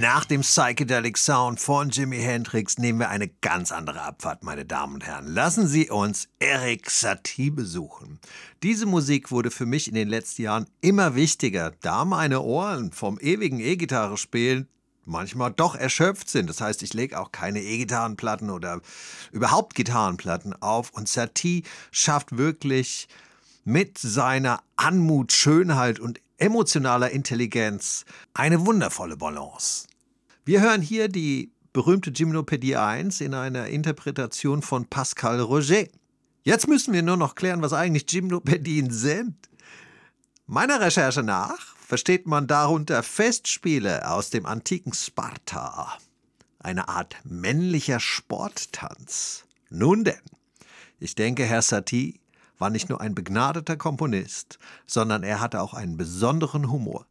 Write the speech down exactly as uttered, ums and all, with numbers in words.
Nach dem Psychedelic Sound von Jimi Hendrix nehmen wir eine ganz andere Abfahrt, meine Damen und Herren. Lassen Sie uns Erik Satie besuchen. Diese Musik wurde für mich in den letzten Jahren immer wichtiger, da meine Ohren vom ewigen E-Gitarre spielen manchmal doch erschöpft sind. Das heißt, ich lege auch keine E-Gitarrenplatten oder überhaupt Gitarrenplatten auf. Und Satie schafft wirklich mit seiner Anmut, Schönheit und emotionaler Intelligenz eine wundervolle Balance. Wir hören hier die berühmte Gymnopädie eins in einer Interpretation von Pascal Roger. Jetzt müssen wir nur noch klären, was eigentlich Gymnopädien sind. Meiner Recherche nach versteht man darunter Festspiele aus dem antiken Sparta. Eine Art männlicher Sporttanz. Nun denn, ich denke, Herr Satie war nicht nur ein begnadeter Komponist, sondern er hatte auch einen besonderen Humor.